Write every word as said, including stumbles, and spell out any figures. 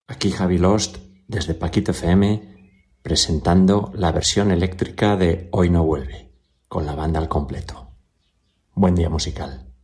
Aquí Javi Lost desde Paquito F M presentando la versión eléctrica de Hoy no vuelve, con la banda al completo. Buen día musical.